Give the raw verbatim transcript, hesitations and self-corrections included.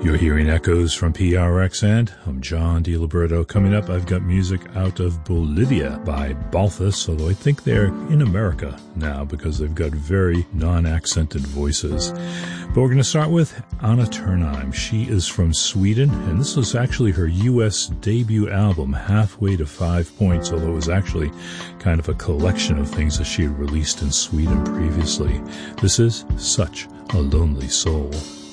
You're hearing echoes from P R X, and I'm John DiLiberto. Coming up, I've got music out of Bolivia by Balthus, although I think they're in America now because they've got very non-accented voices. But we're going to start with Anna Ternheim. She is from Sweden, and this was actually her U S debut album, Halfway to Five Points, although it was actually kind of a collection of things that she had released in Sweden previously. This is Such a Lonely Soul.